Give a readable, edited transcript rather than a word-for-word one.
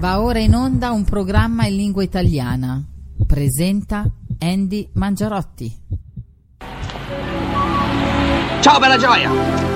Va ora in onda un programma in lingua italiana. Presenta Andy Mangiarotti. Ciao bella gioia!